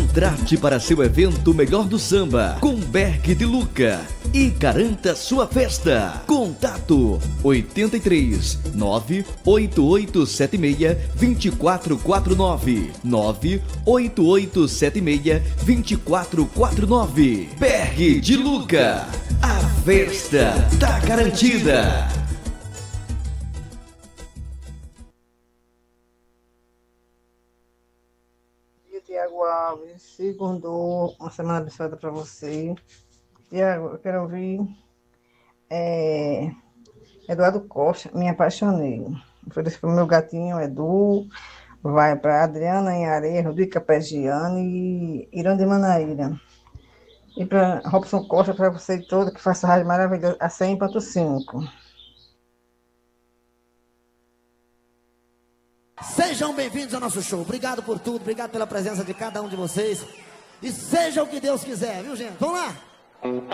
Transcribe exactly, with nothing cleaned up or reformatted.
Contrate para seu evento Melhor do Samba com Berg de Luca e garanta sua festa. Contato oito três nove oito oito sete seis dois quatro quatro nove nove oito oito sete seis dois quatro quatro nove. Berg de Luca, a festa tá garantida. Tiago Alves, segundo, uma semana abençoada para você. Tiago, eu quero ouvir é, Eduardo Costa, Me Apaixonei. Ofereço para o meu gatinho Edu, vai para Adriana em Areia, Rodrigo Pegiani e Irã Manaíra. E para Robson Costa, para você todo que faça rádio maravilhosa, a cem ponto cinco. Sejam bem-vindos ao nosso show. Obrigado por tudo, obrigado pela presença de cada um de vocês. E seja o que Deus quiser, viu, gente? Vamos lá!